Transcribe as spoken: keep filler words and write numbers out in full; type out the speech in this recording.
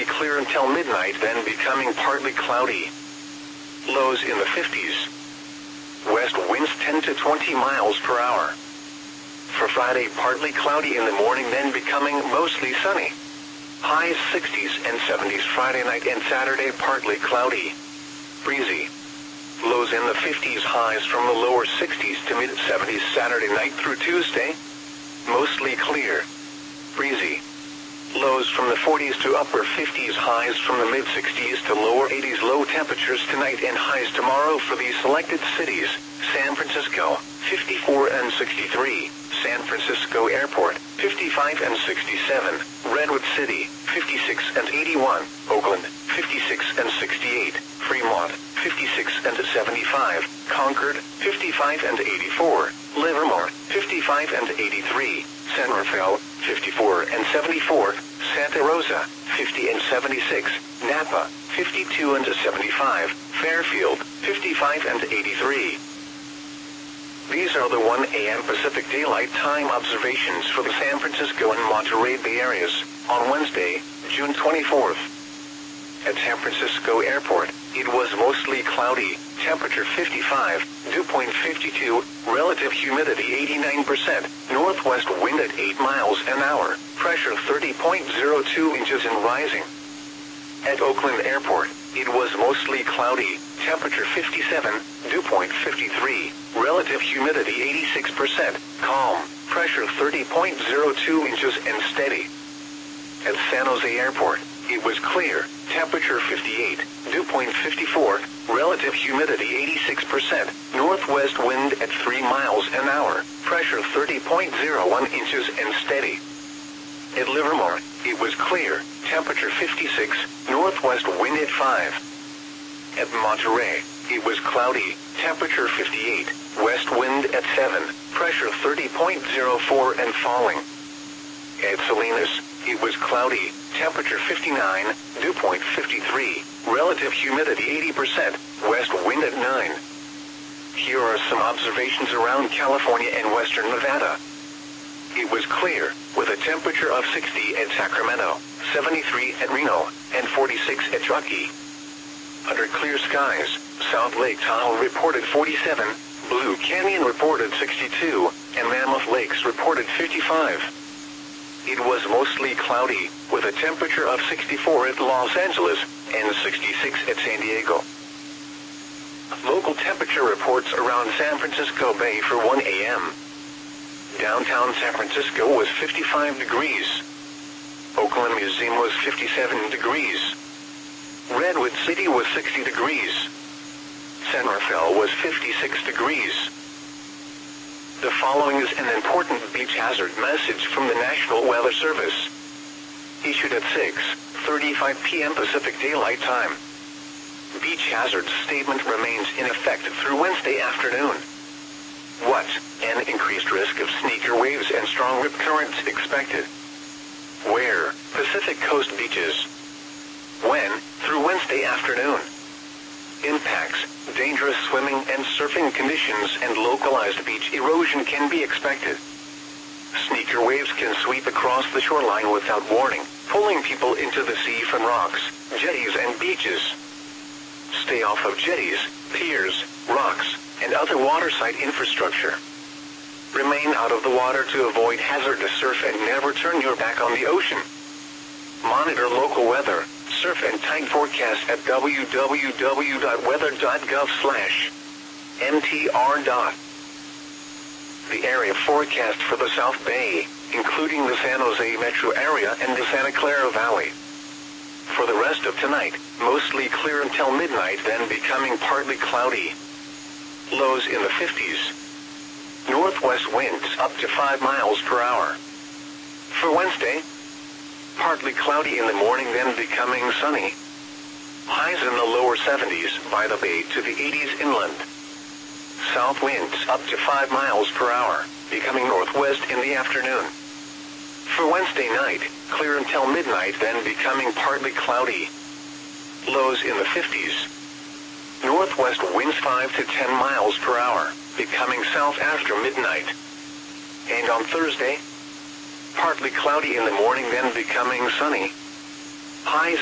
mostly clear until midnight, then becoming partly cloudy. Lows in the fifties. West winds ten to twenty miles per hour. For Friday, partly cloudy in the morning, then becoming mostly sunny. Highs sixties and seventies Friday night and Saturday, partly cloudy. Breezy. Lows in the fifties, highs from the lower sixties to mid-seventies Saturday night through Tuesday. Mostly clear. Breezy. Lows from the forties to upper fifties, highs from the mid-sixties to lower eighties. Low temperatures tonight and highs tomorrow for these selected cities: San Francisco, fifty-four and sixty-three, San Francisco Airport, fifty-five and sixty-seven, Redwood City, fifty-six and eighty-one, Oakland, fifty-six and sixty-eight, Fremont, fifty-six and seventy-five, Concord, fifty-five and eighty-four, Livermore, fifty-five and eighty-three, San Rafael, fifty-four and seventy-four, Santa Rosa, fifty and seventy-six, Napa, fifty-two and seventy-five, Fairfield, fifty-five and eighty-three. These are the one A M Pacific Daylight Time observations for the San Francisco and Monterey Bay areas on Wednesday, June twenty-fourth. At San Francisco Airport, it was mostly cloudy, temperature fifty-five, dew point fifty-two, relative humidity eighty-nine percent, northwest wind at eight miles an hour, pressure thirty point zero two inches and rising. At Oakland Airport, it was mostly cloudy, temperature fifty-seven, dew point fifty-three, relative humidity eighty-six percent, calm, pressure thirty point zero two inches and steady. At San Jose Airport, it was clear, temperature fifty-eight, dew point fifty-four, relative humidity eighty-six percent, northwest wind at three miles an hour, pressure thirty point zero one inches and steady. At Livermore, it was clear, temperature fifty-six, northwest wind at five. At Monterey, it was cloudy, temperature fifty-eight, west wind at seven, pressure thirty point zero four and falling. At Salinas, it was cloudy, temperature fifty-nine, dew point fifty-three, relative humidity eighty percent, west wind at nine. Here are some observations around California and western Nevada. It was clear, with a temperature of sixty at Sacramento, seventy-three at Reno, and forty-six at Truckee. Under clear skies, South Lake Tahoe reported forty-seven, Blue Canyon reported sixty-two, and Mammoth Lakes reported fifty-five. It was mostly cloudy, with a temperature of sixty-four at Los Angeles, and sixty-six at San Diego. Local temperature reports around San Francisco Bay for one A M Downtown San Francisco was fifty-five degrees. Oakland Museum was fifty-seven degrees. Redwood City was sixty degrees. San Rafael was fifty-six degrees. The following is an important beach hazard message from the National Weather Service. Issued at six thirty-five p m Pacific Daylight Time. Beach hazard statement remains in effect through Wednesday afternoon. What? An increased risk of sneaker waves and strong rip currents expected. Where? Pacific Coast beaches. When? Through Wednesday afternoon. Impacts: dangerous swimming and surfing conditions and localized beach erosion can be expected. Sneaker waves can sweep across the shoreline without warning, pulling people into the sea from rocks, jetties and beaches. Stay off of jetties, piers, rocks, and other waterside infrastructure. Remain out of the water to avoid hazardous surf and never turn your back on the ocean. Monitor local weather, surf and tide forecast at w w w dot weather dot gov slash m t r. The area forecast for the South Bay, including the San Jose metro area and the Santa Clara Valley. For the rest of tonight, mostly clear until midnight, then becoming partly cloudy. Lows in the fifties. Northwest winds up to five miles per hour. For Wednesday, partly cloudy in the morning, then becoming sunny. Highs in the lower seventies by the bay to the eighties inland. South winds up to five miles per hour, becoming northwest in the afternoon. For Wednesday night, clear until midnight, then becoming partly cloudy. Lows in the fifties. Northwest winds five to ten miles per hour, becoming south after midnight. And on Thursday, partly cloudy in the morning, then becoming sunny. Highs